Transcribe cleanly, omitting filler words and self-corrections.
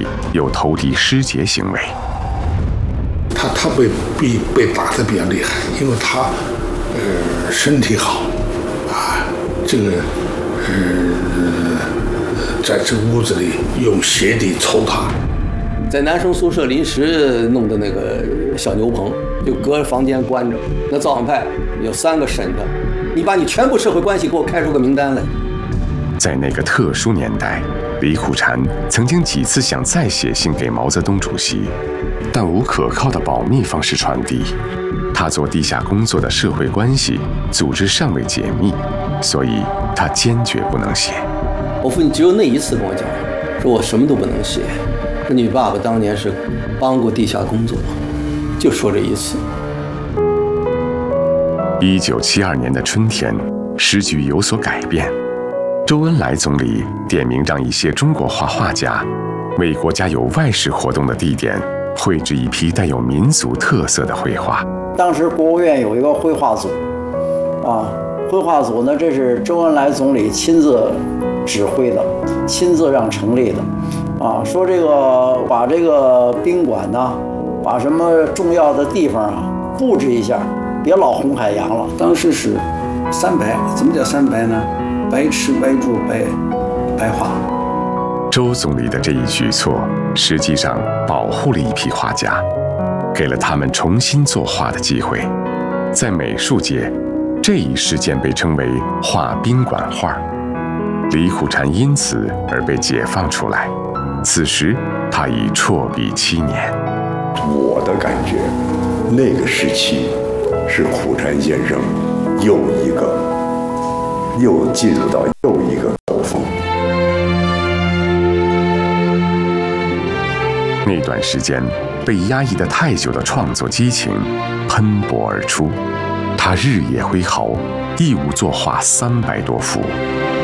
有投敌失节行为。 他被打得比较厉害，因为他身体好啊，这个在这屋子里用鞋底抽他。 在男生宿舍临时弄的那个小牛棚，就隔着房间关着。那造反派有3个审着，你把你全部社会关系给我开出个名单来。 在那个特殊年代，李苦禅曾经几次想再写信给毛泽东主席，但无可靠的保密方式传递。他做地下工作的社会关系组织尚未解密，所以他坚决不能写。 我父亲只有那一次跟我讲，说我什么都不能写，说你爸爸当年是帮过地下工作，就说这一次。 1972年的春天，时局有所改变。周恩来总理点名让一些中国画画家为国家有外事活动的地点绘制一批带有民族特色的绘画。 当时国务院有一个绘画组，绘画组呢，这是周恩来总理亲自指挥的，亲自让成立的，说这个把这个宾馆呢，把什么重要的地方布置一下，别老红海洋了。当时是3白，怎么叫3白呢？白吃白住白画。 周总理的这一举措，实际上保护了一批画家，给了他们重新作画的机会。在美术界，这一事件被称为画宾馆画。李苦禅因此而被解放出来，此时他已辍笔7年。 我的感觉，那个时期是苦禅先生又进入到又一个高峰。 那段时间被压抑得太久的创作激情喷薄而出，他日夜挥毫，一无作画300多幅。